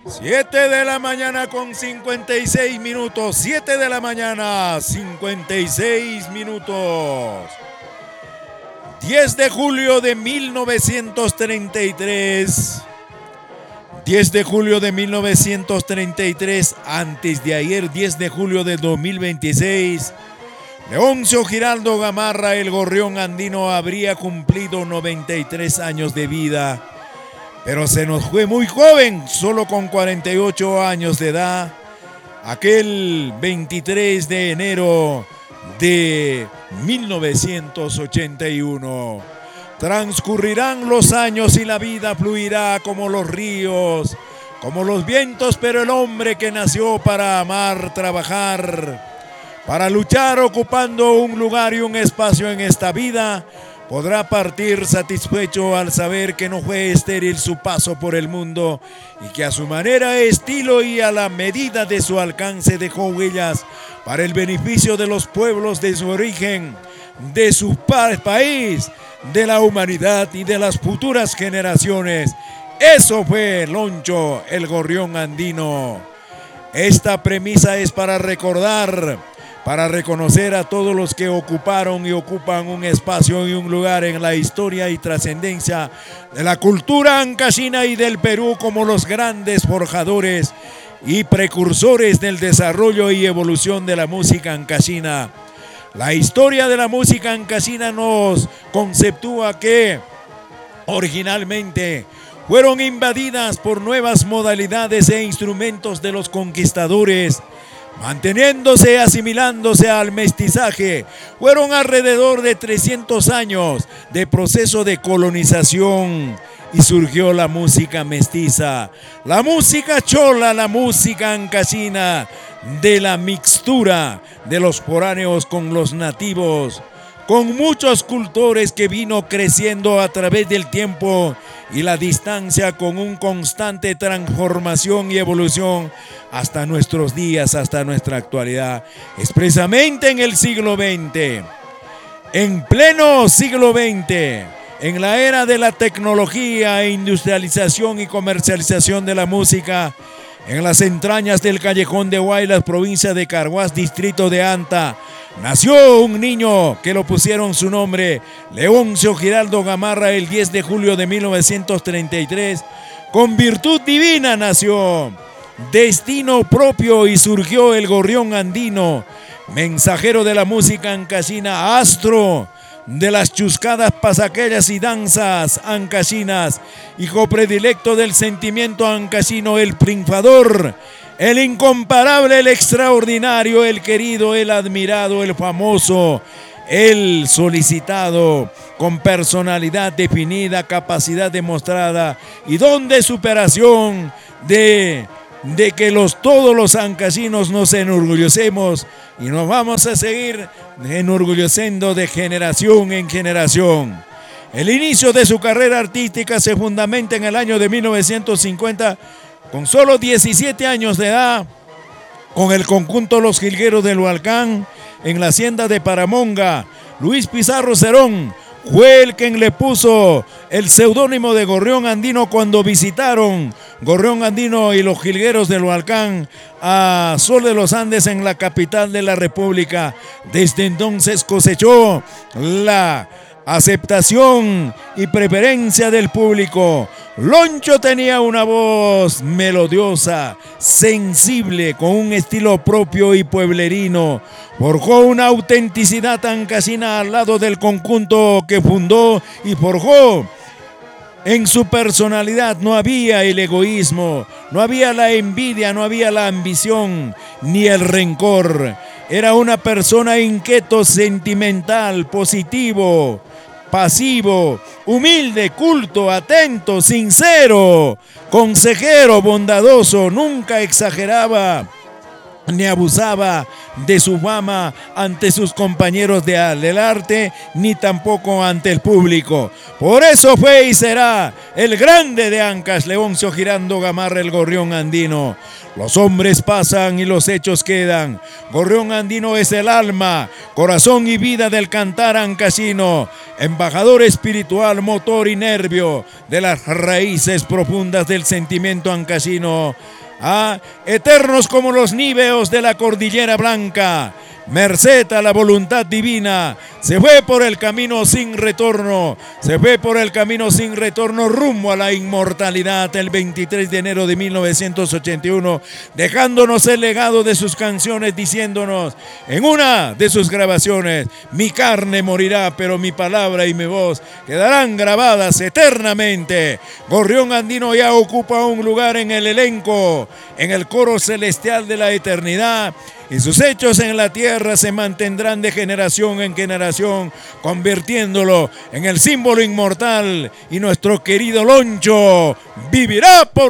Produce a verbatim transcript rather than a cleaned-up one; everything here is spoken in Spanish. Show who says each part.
Speaker 1: siete de la mañana con cincuenta y seis minutos. siete de la mañana, cincuenta y seis minutos. diez de julio de mil novecientos treinta y tres. diez de julio de mil novecientos treinta y tres. Antes de ayer, diez de julio de dos mil veintiséis. Leoncio Giraldo Gamarra, el gorrión andino, habría cumplido noventa y tres años de vida. Pero se nos fue muy joven, solo con cuarenta y ocho años de edad, aquel veintitrés de enero de mil novecientos ochenta y uno. Transcurrirán los años y la vida fluirá como los ríos, como los vientos, pero el hombre que nació para amar, trabajar, para luchar ocupando un lugar y un espacio en esta vida, podrá partir satisfecho al saber que no fue estéril su paso por el mundo y que a su manera, estilo y a la medida de su alcance dejó huellas para el beneficio de los pueblos de su origen, de su país, de la humanidad y de las futuras generaciones. Eso fue Loncho, el gorrión andino. Esta premisa es para recordar, para reconocer a todos los que ocuparon y ocupan un espacio y un lugar en la historia y trascendencia de la cultura ancashina y del Perú como los grandes forjadores y precursores del desarrollo y evolución de la música ancashina. La historia de la música ancashina nos conceptúa que originalmente fueron invadidas por nuevas modalidades e instrumentos de los conquistadores, manteniéndose, asimilándose al mestizaje. Fueron alrededor de trescientos años de proceso de colonización y surgió la música mestiza, la música chola, la música ancashina, de la mixtura de los foráneos con los nativos, con muchos cultores que vino creciendo a través del tiempo y la distancia con una constante transformación y evolución hasta nuestros días, hasta nuestra actualidad, expresamente en el siglo veinte. En pleno siglo veinte, en la era de la tecnología, industrialización y comercialización de la música, en las entrañas del callejón de Huaylas, provincia de Carhuaz, distrito de Anta, nació un niño que lo pusieron su nombre, Leoncio Giraldo Gamarra, el diez de julio de mil novecientos treinta y tres. Con virtud divina nació, destino propio, y surgió el gorrión andino, mensajero de la música ancashina, astro de las chuscadas pasaqueras y danzas ancashinas, hijo predilecto del sentimiento ancashino, el triunfador, el incomparable, el extraordinario, el querido, el admirado, el famoso, el solicitado, con personalidad definida, capacidad demostrada y don de superación, de, de que los, todos los ancashinos nos enorgullecemos y nos vamos a seguir enorgulleciendo de generación en generación. El inicio de su carrera artística se fundamenta en el año de mil novecientos cincuenta, con solo diecisiete años de edad, con el conjunto Los Jilgueros del Hualcán, en la hacienda de Paramonga. Luis Pizarro Cerón fue el quien le puso el seudónimo de Gorrión Andino cuando visitaron Gorrión Andino y Los Jilgueros del Hualcán a Sol de los Andes, en la capital de la República. Desde entonces cosechó la aceptación y preferencia del público. Loncho tenía una voz melodiosa, sensible, con un estilo propio y pueblerino. Forjó una autenticidad ancashina al lado del conjunto que fundó y forjó. En su personalidad no había el egoísmo, no había la envidia, no había la ambición, ni el rencor. Era una persona inquieto, sentimental, positivo, pasivo, humilde, culto, atento, sincero, consejero, bondadoso, nunca exageraba ni abusaba de su fama ante sus compañeros de, del arte, ni tampoco ante el público. Por eso fue y será el grande de Ancash, Leoncio Girando Gamarra, el gorrión andino. Los hombres pasan y los hechos quedan. Gorrión andino es el alma, corazón y vida del cantar ancashino, embajador espiritual, motor y nervio de las raíces profundas del sentimiento ancashino. Ah, eternos como los níveos de la Cordillera Blanca, merced a la voluntad divina, se fue por el camino sin retorno, se fue por el camino sin retorno rumbo a la inmortalidad el veintitrés de enero de mil novecientos ochenta y uno, dejándonos el legado de sus canciones, diciéndonos en una de sus grabaciones: mi carne morirá, pero mi palabra y mi voz quedarán grabadas eternamente. Gorrión andino ya ocupa un lugar en el elenco, en el coro celestial de la eternidad, y sus hechos en la tierra se mantendrán de generación en generación, convirtiéndolo en el símbolo inmortal, y nuestro querido Loncho vivirá por